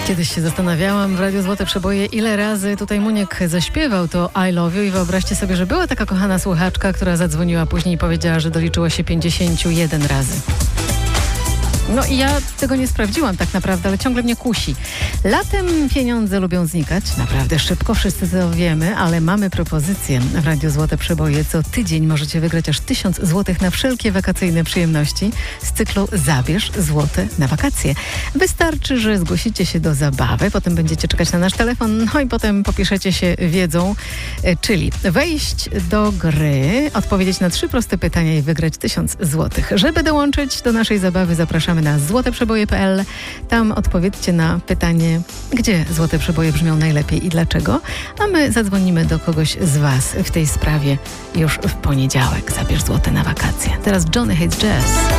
Kiedyś się zastanawiałam w Radiu Złote Przeboje, ile razy tutaj Muniek zaśpiewał to I Love You i wyobraźcie sobie, że była taka kochana słuchaczka, która zadzwoniła później i powiedziała, że doliczyło się 51 razy. No i ja tego nie sprawdziłam tak naprawdę, ale ciągle mnie kusi. Latem pieniądze lubią znikać, naprawdę szybko, wszyscy to wiemy, ale mamy propozycję w Radiu Złote Przeboje. Co tydzień możecie wygrać aż 1000 złotych na wszelkie wakacyjne przyjemności z cyklu Zabierz złote na wakacje. Wystarczy, że zgłosicie się do zabawy, potem będziecie czekać na nasz telefon, no i potem popiszecie się wiedzą, czyli wejść do gry, odpowiedzieć na 3 proste pytania i wygrać 1000 złotych. Żeby dołączyć do naszej zabawy, zapraszamy na złoteprzeboje.pl. Tam odpowiedzcie na pytanie, gdzie Złote Przeboje brzmią najlepiej i dlaczego. A my zadzwonimy do kogoś z Was w tej sprawie już w poniedziałek. Zabierz złote na wakacje. Teraz Johnny Hates Jazz.